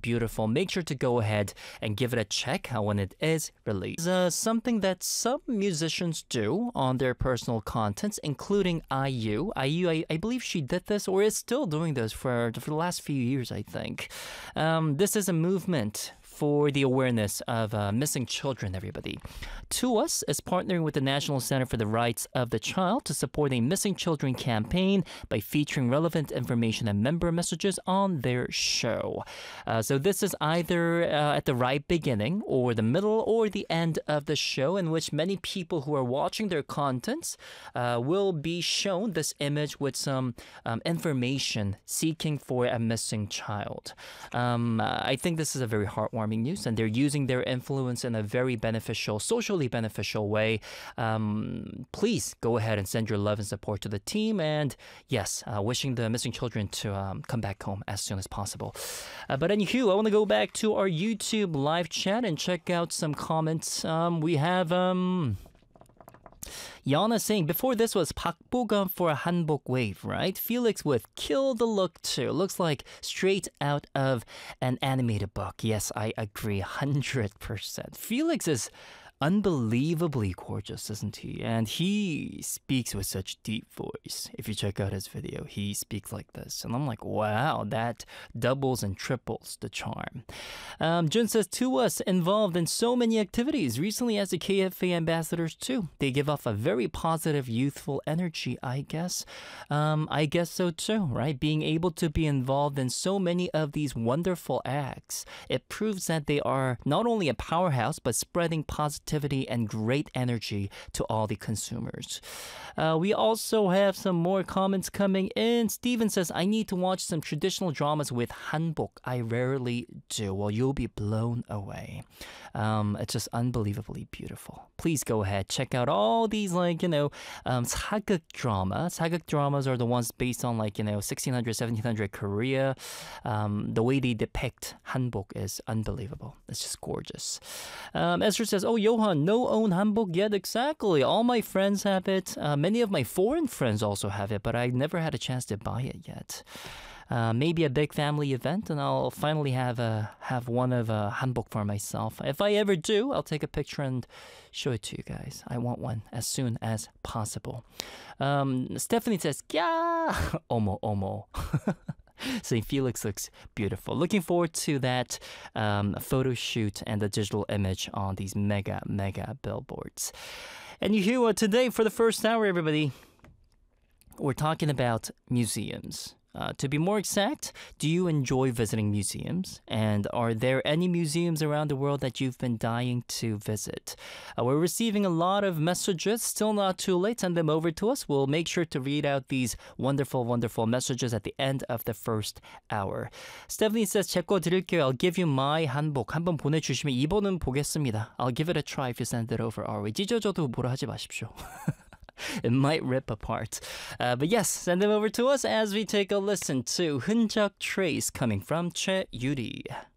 beautiful. Make sure to go ahead and give it a check when it is released. Something that some musicians do on their personal contents, including IU. IU, I believe she did this or is still doing this for the last few years, I think. This is a movement for the awareness of missing children, everybody. TOUS is partnering with the National Center for the Rights of the Child to support a missing children campaign by featuring relevant information and member messages on their show. So this is either at the right beginning or the middle or the end of the show, in which many people who are watching their contents will be shown this image with some information seeking for a missing child. I think this is a very heartwarming news, and they're using their influence in a very beneficial, socially beneficial way. Please go ahead and send your love and support to the team, and yes, wishing the missing children to come back home as soon as possible. But anywho, I want to go back to our YouTube live chat and check out some comments. We have Yana saying, before this was 박보검 for a hanbok wave, right? Felix with kill the look too. Looks like straight out of an animated book. Yes, I agree 100%. Felix is unbelievably gorgeous, isn't he? And he speaks with such deep voice. If you check out his video, he speaks like this. And I'm like, wow, that doubles and triples the charm. Jun says, TOUS involved in so many activities, recently as the KFA ambassadors too. They give off a very positive, youthful energy, I guess. I guess so too, right? Being able to be involved in so many of these wonderful acts, it proves that they are not only a powerhouse, but spreading positivity and great energy to all the consumers. We also have some more comments coming in. Steven says, I need to watch some traditional dramas with hanbok. I rarely do. Well, you'll be blown away. It's just unbelievably beautiful. Please go ahead, check out all these, 사극 drama. 사극 dramas are the ones based on 1600, 1700 Korea. The way they depict hanbok is unbelievable. It's just gorgeous. Esther says, oh, Johan, no own hanbok yet. Exactly. All my friends have it. Many of my foreign friends also have it, but I never had a chance to buy it yet. Maybe a big family event, and I'll finally have one of a hanbok for myself. If I ever do, I'll take a picture and show it to you guys. I want one as soon as possible. Stephanie says, yeah, omo, omo. St. Felix looks beautiful. Looking forward to that photo shoot and the digital image on these mega billboards. And you hear what today for the first hour, everybody, we're talking about museums. To be more exact, do you enjoy visiting museums? And are there any museums around the world that you've been dying to visit? We're receiving a lot of messages. Still not too late. Send them over to us. We'll make sure to read out these wonderful, wonderful messages at the end of the first hour. Stephanie says, 제 거 드릴게요. I'll give you my hanbok. 한번 보내주시면 2번은 보겠습니다. I'll give it a try if you send it over our way. 찢어져도 뭐라 하지 마십시오. It might rip apart. But yes, send them over to us as we take a listen to 흔적 Trace coming from 최유리.